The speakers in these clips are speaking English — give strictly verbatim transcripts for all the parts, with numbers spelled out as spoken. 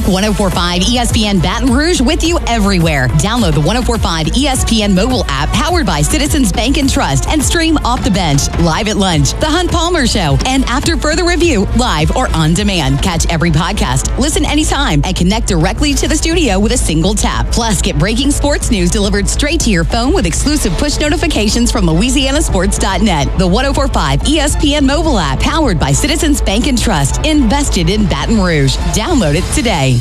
one oh four point five E S P N Baton Rouge with you everywhere. Download the one oh four point five E S P N mobile app powered by Citizens Bank and Trust and stream Off the Bench, Live at Lunch, The Hunt Palmer Show, and After Further Review, live or on demand. Catch every podcast, listen anytime, and connect directly to the studio with a single tap. Plus, get breaking sports news delivered straight to your phone with exclusive push notifications from Louisiana Sports dot net. The one oh four point five E S P N mobile app powered by Citizens Bank and Trust, invested in Baton Rouge. Download it today.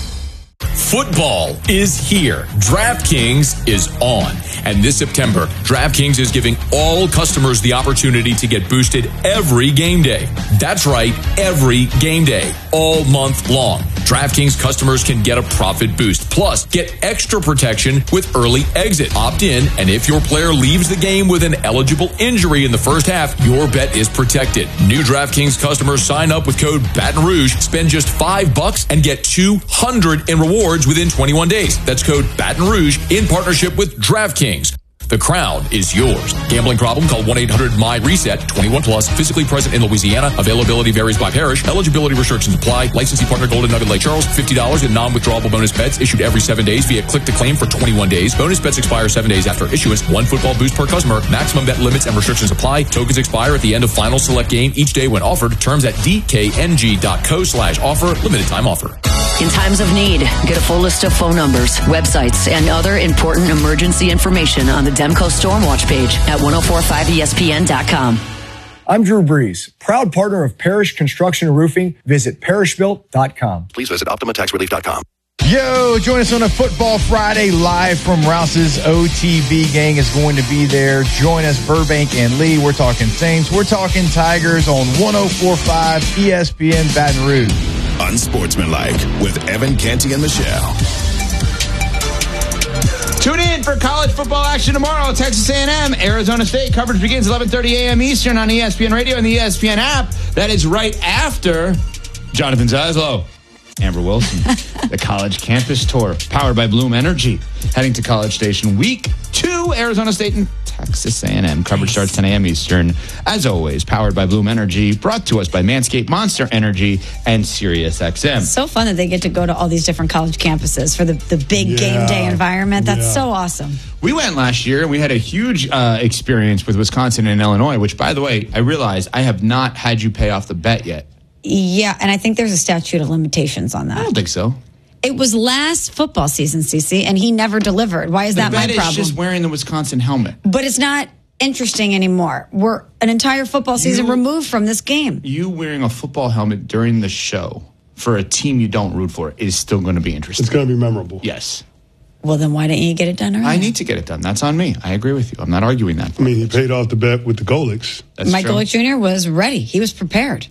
Football is here. DraftKings is on. And this September, DraftKings is giving all customers the opportunity to get boosted every game day. That's right, every game day, all month long. DraftKings customers can get a profit boost. Plus, get extra protection with early exit. Opt in, and if your player leaves the game with an eligible injury in the first half, your bet is protected. New DraftKings customers sign up with code Baton Rouge, spend just five bucks, and get two hundred in rewards within twenty-one days. That's code Baton Rouge in partnership with DraftKings. The crown is yours. Gambling problem? Call one eight hundred M Y reset. twenty-one plus. Physically present in Louisiana. Availability varies by parish. Eligibility restrictions apply. Licensee partner Golden Nugget Lake Charles. fifty dollars in non-withdrawable bonus bets issued every seven days via click to claim for twenty-one days. Bonus bets expire seven days after issuance. One football boost per customer. Maximum bet limits and restrictions apply. Tokens expire at the end of final select game each day when offered. Terms at dkng.co slash offer. Limited time offer. In times of need, get a full list of phone numbers, websites, and other important emergency information on the Demco Stormwatch page at ten forty-five E S P N dot com. I'm Drew Brees, proud partner of Parish Construction and Roofing. Visit parish built dot com. Please visit optima tax relief dot com. Yo, join us on a Football Friday live from Rouse's. O T B gang is going to be there. Join us, Burbank and Lee. We're talking Saints. We're talking Tigers on ten forty-five E S P N Baton Rouge. Unsportsmanlike with Evan Canty and Michelle. Tune in for college football action tomorrow. Texas A and M, Arizona State. Coverage begins eleven thirty a.m. Eastern on E S P N Radio and the E S P N app. That is right after Jonathan Zaslow, Amber Wilson, the college campus tour, powered by Bloom Energy. Heading to College Station week two, Arizona State and Texas A and M. Coverage starts ten a.m. Eastern. As always, powered by Bloom Energy, brought to us by Manscaped, Monster Energy, and SiriusXM. It's so fun that they get to go to all these different college campuses for the, the big yeah. game day environment. That's yeah. so awesome. We went last year, and we had a huge uh, experience with Wisconsin and Illinois, which, by the way, I realize I have not had you pay off the bet yet. Yeah, and I think there's a statute of limitations on that. I don't think so. It was last football season, Cece, and he never delivered. Why is the that my bet problem? Is just wearing the Wisconsin helmet. But it's not interesting anymore. We're an entire football season you, removed from this game. You wearing a football helmet during the show for a team you don't root for is still going to be interesting. It's going to be memorable. Yes. Well, then why didn't you get it done earlier? I need to get it done. That's on me. I agree with you. I'm not arguing that. I mean, he paid off the bet with the Golics. That's Mike true. Golick Junior was ready. He was prepared.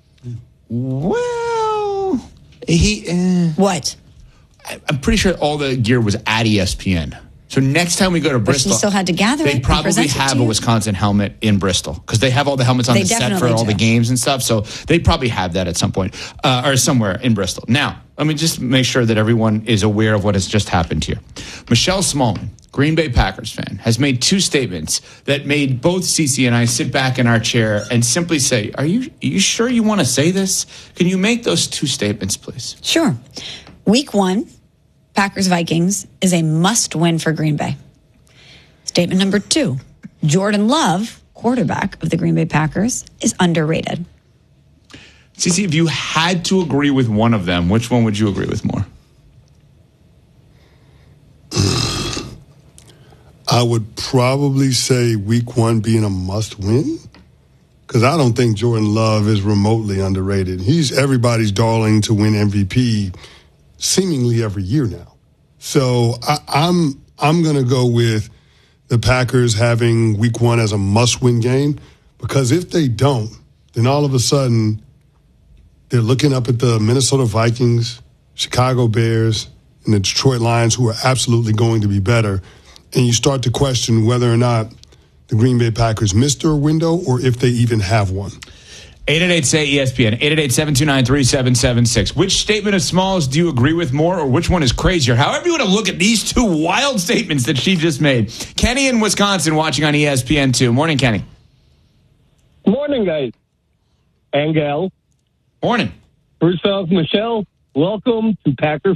Well, he... Uh, what? I'm pretty sure all the gear was at E S P N. So next time we go to Bristol, but he still had to gather they it probably have a Wisconsin helmet in Bristol because they have all the helmets on they the set for all do. the games and stuff. So they probably have that at some point uh, or somewhere in Bristol. Now, let me just make sure that everyone is aware of what has just happened here. Michelle Smallman, Green Bay Packers fan, has made two statements that made both Cece and I sit back in our chair and simply say, are you, are you sure you want to say this? Can you make those two statements, please? Sure. Week one, Packers-Vikings is a must-win for Green Bay. Statement number two, Jordan Love, quarterback of the Green Bay Packers, is underrated. Cece, if you had to agree with one of them, which one would you agree with more? I would probably say week one being a must-win because I don't think Jordan Love is remotely underrated. He's everybody's darling to win M V P seemingly every year now. So I, I'm I'm going to go with the Packers having week one as a must-win game because if they don't, then all of a sudden they're looking up at the Minnesota Vikings, Chicago Bears, and the Detroit Lions, who are absolutely going to be better. And you start to question whether or not the Green Bay Packers missed their window or if they even have one. eight eight eight, S A Y, E S P N, eight eight eight, seven two nine, three seven seven six. Which statement of Smalls do you agree with more, or which one is crazier? However you want to look at these two wild statements that she just made. Kenny in Wisconsin watching on E S P N two. Morning, Kenny. Morning, guys. And gal. Morning. First off, Michelle, welcome to Packer